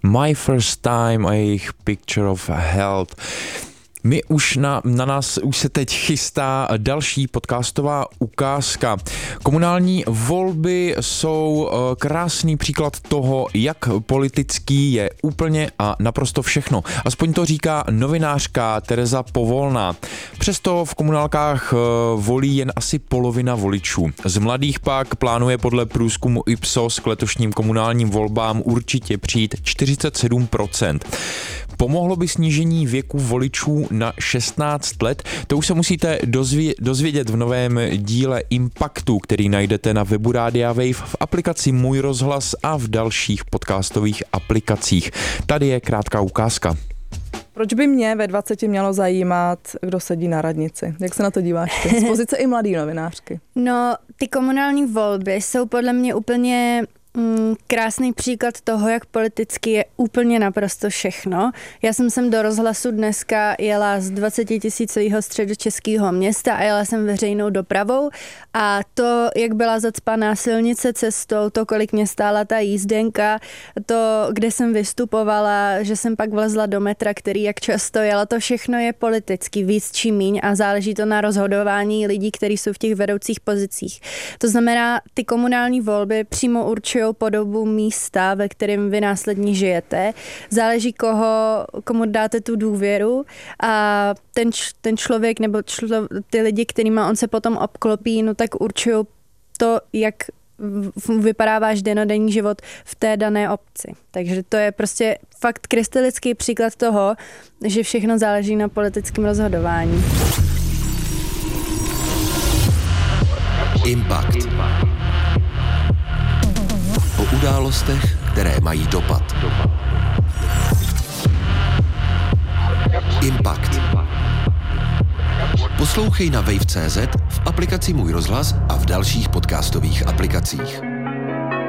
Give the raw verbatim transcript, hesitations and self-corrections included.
My First Time a jejich Picture of Health. My už na, na nás už se teď chystá další podcastová ukázka. Komunální volby jsou krásný příklad toho, jak politický je úplně a naprosto všechno. Aspoň to říká novinářka Tereza Povolná. Přesto v komunálkách volí jen asi polovina voličů. Z mladých pak plánuje podle průzkumu Ipsos k letošním komunálním volbám určitě přijít čtyřicet sedm procent. Pomohlo by snížení věku voličů na šestnáct let? To už se musíte dozvě- dozvědět v novém díle Impaktu, který najdete na webu Rádia Wave, v aplikaci Můj rozhlas a v dalších podcastových aplikacích. Tady je krátká ukázka. Proč by mě ve dvaceti mělo zajímat, kdo sedí na radnici? Jak se na to díváš ty? Z pozice i mladý novinářky. No, ty komunální volby jsou podle mě úplně mm, krásný příklad toho, jak politicky je úplně naprosto všechno. Já jsem sem do rozhlasu dneska jela z dvacetitisícového středočeského města a jela jsem veřejnou dopravou a to, jak byla zacpaná silnice cestou, to, kolik mě stála ta jízdenka, to, kde jsem vystupovala, že jsem pak vlezla do metra, který jak často jela, to všechno je politicky, víc či míň a záleží to na rozhodování lidí, kteří jsou v těch vedoucích pozicích. To znamená, ty komunální volby přímo určují podobu místa, ve kterém vy následně žijete. Záleží, koho, komu dáte tu důvěru a ten, ten člověk nebo člo, ty lidi, kterýma on se potom obklopí, no tak určují to, jak vypadá váš dennodenní život v té dané obci. Takže to je prostě fakt krystalický příklad toho, že všechno záleží na politickém rozhodování. Impact. O událostech, které mají dopad. Impact. Poslouchej na wave tečka cé zet, v aplikaci Můj rozhlas a v dalších podcastových aplikacích.